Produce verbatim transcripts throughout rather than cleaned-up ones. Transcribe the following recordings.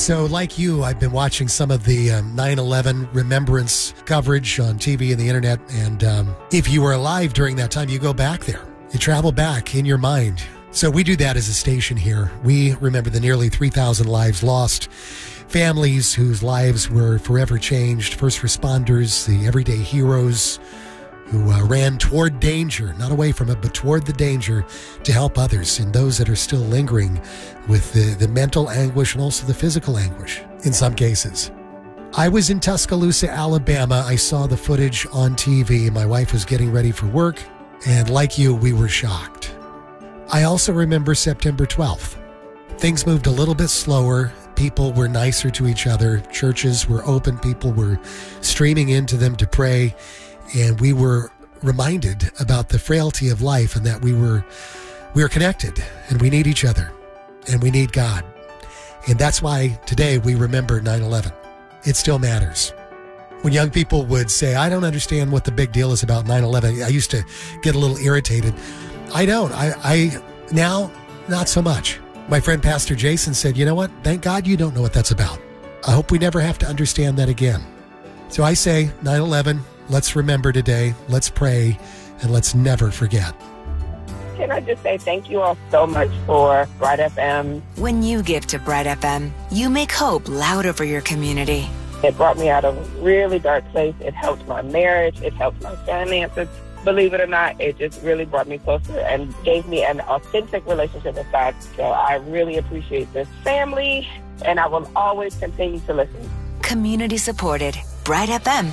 So like you, I've been watching some of the um, nine eleven remembrance coverage on T V and the internet. And um, if you were alive during that time, you go back there. You travel back in your mind. So we do that as a station here. We remember the nearly three thousand lives lost, families whose lives were forever changed, first responders, the everyday heroes who uh, ran toward danger, not away from it, but toward the danger to help others, and those that are still lingering with the, the mental anguish and also the physical anguish in some cases. I was in Tuscaloosa, Alabama. I saw the footage on T V. My wife was getting ready for work, and like you, we were shocked. I also remember September twelfth. Things moved a little bit slower. People were nicer to each other. Churches were open. People were streaming into them to pray. And we were reminded about the frailty of life and that we were we are connected and we need each other and we need God. And that's why today we remember nine eleven. It still matters. When young people would say, I don't understand what the big deal is about nine eleven, I used to get a little irritated. I don't. I, I now, not so much. My friend Pastor Jason said, you know what? Thank God you don't know what that's about. I hope we never have to understand that again. So I say nine eleven. Let's remember today, let's pray, and let's never forget. Can I just say thank you all so much for Bright F M. When you give to Bright F M, you make hope louder for your community. It brought me out of a really dark place. It helped my marriage. It helped my finances. Believe it or not, it just really brought me closer and gave me an authentic relationship with God. So I really appreciate this family, and I will always continue to listen. Community supported. Bright F M.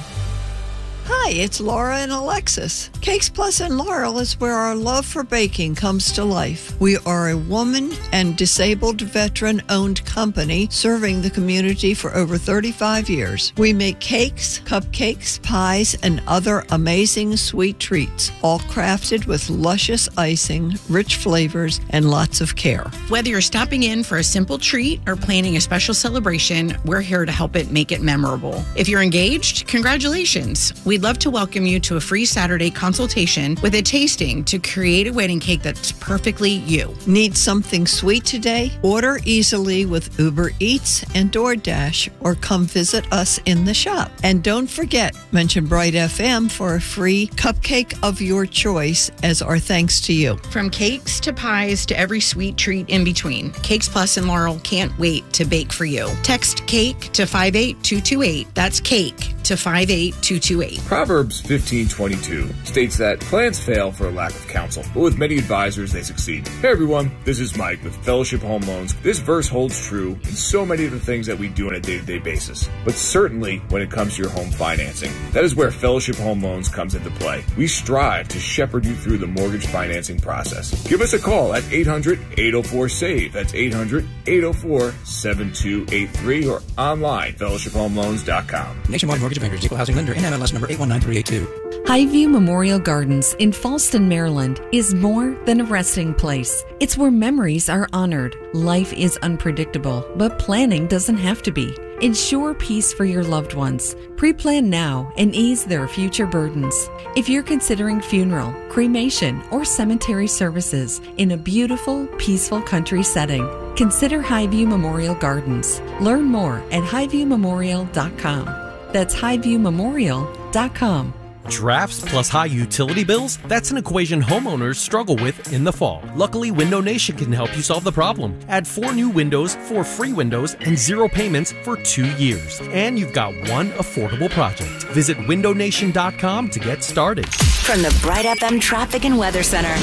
Hi, it's Laura and Alexis. Cakes Plus in Laurel is where our love for baking comes to life. We are a woman and disabled veteran-owned company serving the community for over thirty-five years. We make cakes, cupcakes, pies, and other amazing sweet treats, all crafted with luscious icing, rich flavors, and lots of care. Whether you're stopping in for a simple treat or planning a special celebration, we're here to help it make it memorable. If you're engaged, congratulations. We We'd love to welcome you to a free Saturday consultation with a tasting to create a wedding cake that's perfectly you. Need something sweet today? Order easily with Uber Eats and DoorDash, or come visit us in the shop. And don't forget, mention Bright F M for a free cupcake of your choice as our thanks to you. From cakes to pies to every sweet treat in between, Cakes Plus and Laurel can't wait to bake for you. Text CAKE to five eight two two eight. That's CAKE to five eight two two eight. Proverbs fifteen twenty-two states that plans fail for a lack of counsel, but with many advisors they succeed. Hey everyone, this is Mike with Fellowship Home Loans. This verse holds true in so many of the things that we do on a day-to-day basis, but certainly when it comes to your home financing. That is where Fellowship Home Loans comes into play. We strive to shepherd you through the mortgage financing process. Give us a call at eight hundred eight oh four SAVE. That's eight hundred eight oh four seven two eight three or online, fellowship home loans dot com. Nationwide Mortgage Bankers, Equal Housing Lender, N M L S number eight one nine three eight two. Highview Memorial Gardens in Fallston, Maryland is more than a resting place. It's where memories are honored. Life is unpredictable, but planning doesn't have to be. Ensure peace for your loved ones. Pre-plan now and ease their future burdens. If you're considering funeral, cremation, or cemetery services in a beautiful, peaceful country setting, consider Highview Memorial Gardens. Learn more at highview memorial dot com. That's highview memorial dot com. Drafts plus high utility bills? That's an equation homeowners struggle with in the fall. Luckily, Window Nation can help you solve the problem. Add four new windows, four free windows, and zero payments for two years. And you've got one affordable project. Visit window nation dot com to get started. From the Bright F M Traffic and Weather Center.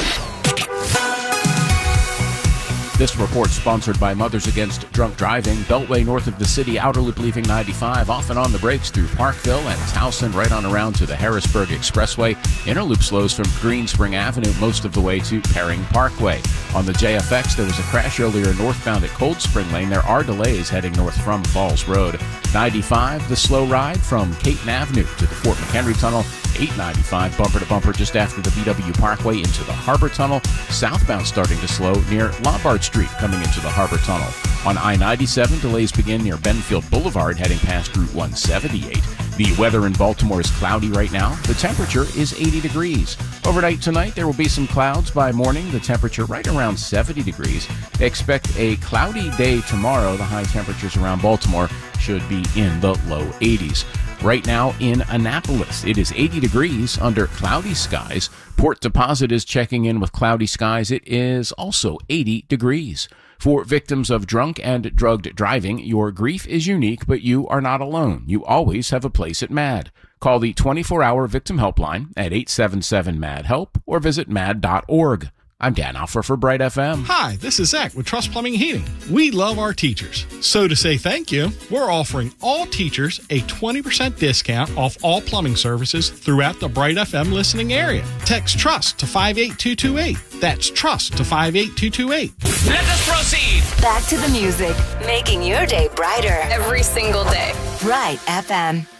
This report sponsored by Mothers Against Drunk Driving. Beltway north of the city, outer loop leaving ninety-five, off and on the brakes through Parkville and Towson, right on around to the Harrisburg Expressway. Inner loop slows from Green Spring Avenue most of the way to Perring Parkway. On the J F X, there was a crash earlier northbound at Cold Spring Lane. There are delays heading north from Falls Road. ninety-five, the slow ride from Caton Avenue to the Fort McHenry Tunnel. eight ninety-five, bumper to bumper just after the B W Parkway into the Harbor Tunnel. Southbound starting to slow near Lombard Street coming into the Harbor Tunnel. On I ninety-seven, delays begin near Benfield Boulevard heading past Route one seventy-eight. The weather in Baltimore is cloudy right now. The temperature is eighty degrees. Overnight tonight, there will be some clouds by morning. The temperature right around seventy degrees. Expect a cloudy day tomorrow. The high temperatures around Baltimore should be in the low eighties. Right now in Annapolis, it is eighty degrees under cloudy skies. Port Deposit is checking in with cloudy skies. It is also eighty degrees. For victims of drunk and drugged driving, your grief is unique, but you are not alone. You always have a place at MAD. Call the twenty-four hour victim helpline at eight seven seven M A D HELP or visit mad dot org. I'm Dan Alfer for Bright F M. Hi, this is Zach with Trust Plumbing and Heating. We love our teachers. So to say thank you, we're offering all teachers a twenty percent discount off all plumbing services throughout the Bright F M listening area. Text TRUST to five eight two two eight. That's TRUST to five eight two two eight. Let us proceed. Back to the music, making your day brighter every single day. Bright F M.